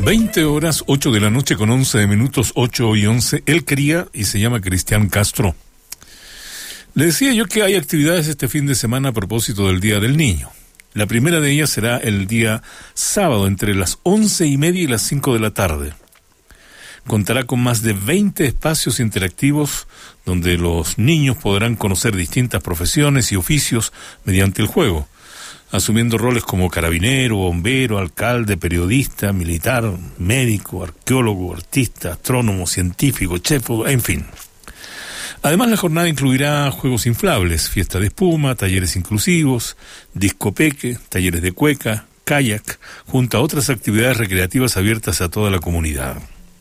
20 horas, 8 de la noche con 11 minutos, 8 y 11. Él cría y se llama Cristian Castro. Le decía yo que hay actividades este fin de semana a propósito del Día del Niño. La primera de ellas será el día sábado entre las 11:30 y las 5 de la tarde. Contará con más de 20 espacios interactivos donde los niños podrán conocer distintas profesiones y oficios mediante el juego, asumiendo roles como carabinero, bombero, alcalde, periodista, militar, médico, arqueólogo, artista, astrónomo, científico, chef, en fin. Además, la jornada incluirá juegos inflables, fiesta de espuma, talleres inclusivos, discopeque, talleres de cueca, kayak, junto a otras actividades recreativas abiertas a toda la comunidad.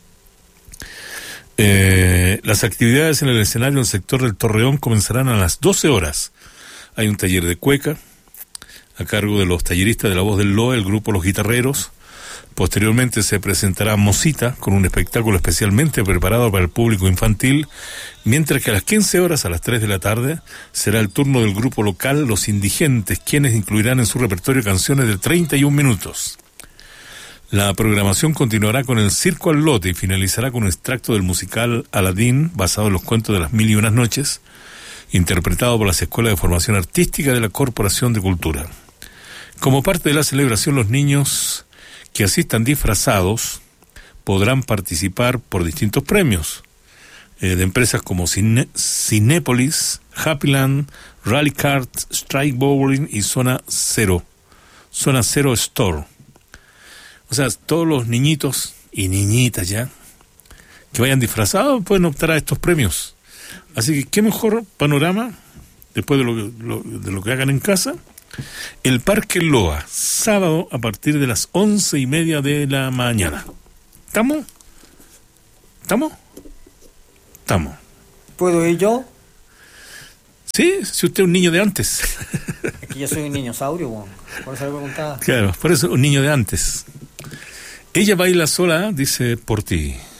Las actividades en el escenario del sector del Torreón comenzarán a las 12 horas. Hay un taller de cueca a cargo de los talleristas de La Voz del Loa, el grupo Los Guitarreros. Posteriormente se presentará Mosita con un espectáculo especialmente preparado para el público infantil, mientras que a las 15 horas, a las 3 de la tarde, será el turno del grupo local Los Indigentes, quienes incluirán en su repertorio canciones de 31 minutos. La programación continuará con el Circo al Lote y finalizará con un extracto del musical Aladín, basado en los cuentos de las Mil y Unas Noches, interpretado por las Escuelas de Formación Artística de la Corporación de Cultura. Como parte de la celebración, los niños que asistan disfrazados podrán participar por distintos premios de empresas como Cinépolis, Happyland, Rally Kart, Strike Bowling y Zona Cero Store. O sea, todos los niñitos y niñitas ya que vayan disfrazados pueden optar a estos premios. Así que qué mejor panorama después de lo que hagan en casa. El Parque Loa, sábado a partir de las 11:30 de la mañana. ¿Estamos? ¿Puedo ir yo? Sí, si usted es un niño de antes. Es que yo soy un niñosaurio, bueno. Por eso le preguntaba. Claro, por eso un niño de antes. Ella baila sola, dice, por ti.